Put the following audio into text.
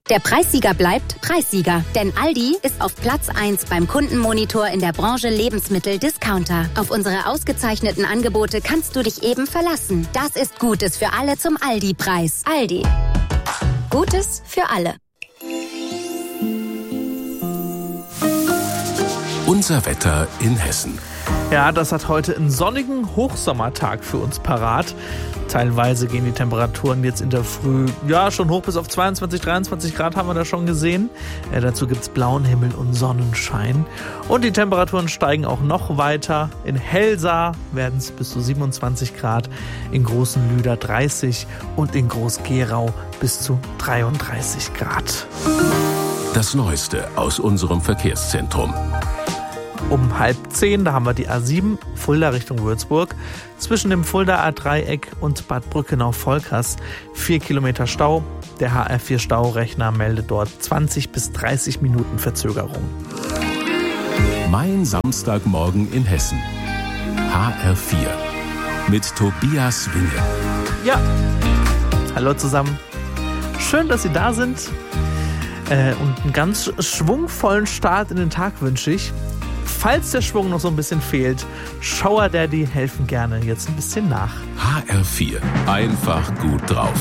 Der Preissieger bleibt Preissieger, denn Aldi ist auf Platz 1 beim Kundenmonitor in der Branche Lebensmittel-Discounter. Auf unsere ausgezeichneten Angebote kannst du dich eben verlassen. Das ist Gutes für alle zum Aldi-Preis. Aldi. Gutes für alle. Unser Wetter in Hessen. Ja, das hat heute einen sonnigen Hochsommertag für uns parat. Teilweise gehen die Temperaturen jetzt in der Früh schon hoch bis auf 22, 23 Grad haben wir da schon gesehen. Dazu gibt's blauen Himmel und Sonnenschein. Und die Temperaturen steigen auch noch weiter. In Helsa werden es bis zu 27 Grad, in Großen Lüder 30 und in Groß-Gerau bis zu 33 Grad. Das Neueste aus unserem Verkehrszentrum. Um 9:30, da haben wir die A7, Fulda Richtung Würzburg. Zwischen dem Fuldaer Dreieck und Bad Brückenau-Volkers 4 Kilometer Stau. Der HR4 Staurechner meldet dort 20 bis 30 Minuten Verzögerung. Mein Samstagmorgen in Hessen. HR4 mit Tobias Winge. Ja, hallo zusammen. Schön, dass Sie da sind. Und einen ganz schwungvollen Start in den Tag wünsche ich. Falls der Schwung noch so ein bisschen fehlt, Shower Daddy helfen gerne jetzt ein bisschen nach. HR4, einfach gut drauf.